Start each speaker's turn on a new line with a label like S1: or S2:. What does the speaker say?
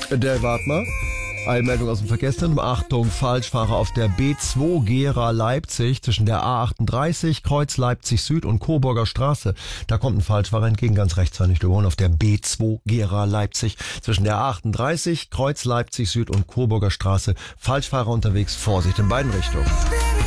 S1: Der wart mal. Eilmeldung aus dem Verkehrszentrum. Achtung, Falschfahrer auf der B2 Gera-Leipzig zwischen der A38, Kreuz Leipzig Süd und Coburger Straße. Da kommt ein Falschfahrer entgegen, ganz rechts nicht überholen, auf der B2 Gera-Leipzig zwischen der A38, Kreuz Leipzig Süd und Coburger Straße. Falschfahrer unterwegs, Vorsicht in beiden Richtungen.